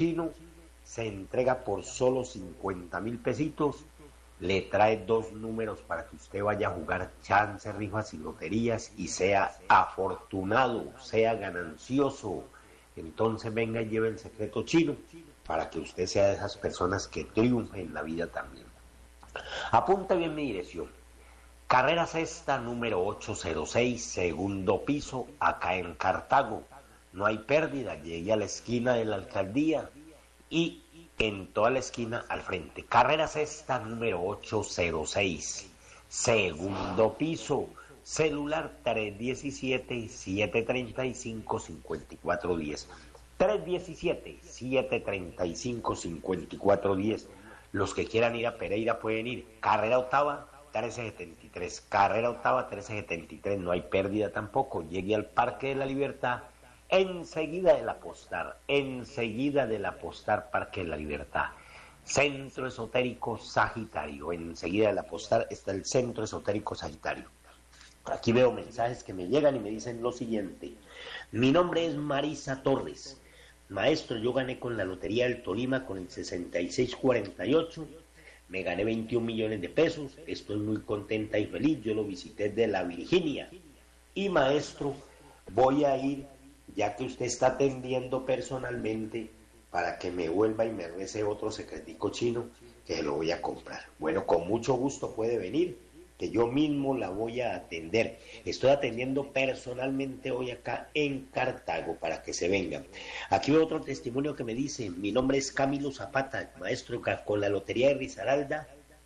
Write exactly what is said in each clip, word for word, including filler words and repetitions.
chino, se entrega por solo cincuenta mil pesitos, le trae dos números para que usted vaya a jugar chance, rifas y loterías y sea afortunado, sea ganancioso. Entonces venga y lleve el secreto chino para que usted sea de esas personas que triunfen en la vida también. Apunta bien mi dirección. Carrera Sexta, número ochocientos seis, segundo piso, acá en Cartago. No hay pérdida, llegué a la esquina de la alcaldía y en toda la esquina al frente. Carrera Sexta, número ochocientos seis, segundo piso, celular tres diecisiete, siete treinta y cinco, cincuenta y cuatro diez. tres diecisiete, siete treinta y cinco, cincuenta y cuatro diez. Los que quieran ir a Pereira pueden ir. Carrera Octava, trece setenta y tres. Carrera Octava, trece setenta y tres. No hay pérdida tampoco. Llegue al Parque de la Libertad, enseguida del Apostar, enseguida del Apostar, Parque de la Libertad. Centro Esotérico Sagitario. Enseguida del Apostar está el Centro Esotérico Sagitario. Aquí veo mensajes que me llegan y me dicen lo siguiente. Mi nombre es Marisa Torres. Maestro, yo gané con la Lotería del Tolima con el sesenta y seis cuarenta y ocho. Me gané veintiún millones de pesos. Estoy muy contenta y feliz. Yo lo visité de la Virginia. Y maestro, voy a ir, ya que usted está atendiendo personalmente, para que me vuelva y me rece otro secretico chino que lo voy a comprar. Bueno, con mucho gusto puede venir, que yo mismo la voy a atender. Estoy atendiendo personalmente hoy acá en Cartago para que se vengan. Aquí veo otro testimonio que me dice, mi nombre es Camilo Zapata, maestro, con la Lotería de Risaralda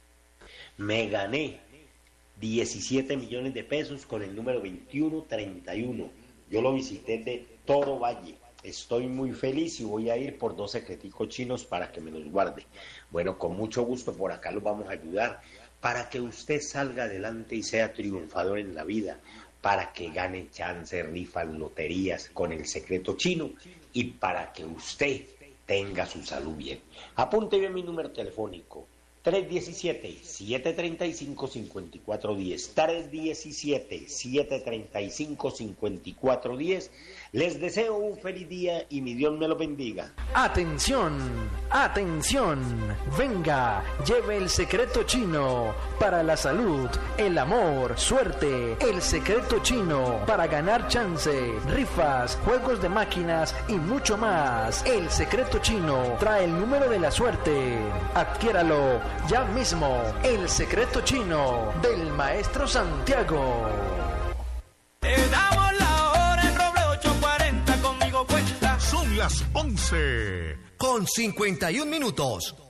me gané diecisiete millones de pesos con el número veintiuno treinta y uno. Yo lo visité de Toro Valle. Estoy muy feliz y voy a ir por dos secreticos chinos para que me los guarde. Bueno, con mucho gusto por acá los vamos a ayudar para que usted salga adelante y sea triunfador en la vida, para que gane chance, rifas, loterías con el secreto chino y para que usted tenga su salud bien. Apunte bien mi número telefónico, tres diecisiete, siete treinta y cinco, cincuenta y cuatro diez, tres diecisiete, siete treinta y cinco, cincuenta y cuatro diez. Les deseo un feliz día y mi Dios me lo bendiga. Atención, atención, venga, lleve el secreto chino para la salud, el amor, suerte, el secreto chino para ganar chance, rifas, juegos de máquinas y mucho más. El secreto chino trae el número de la suerte. Adquiéralo ya mismo. El secreto chino del maestro Santiago. Te damos la hora en Roble ocho cuarenta, conmigo cuenta. Son las once con cincuenta y un minutos.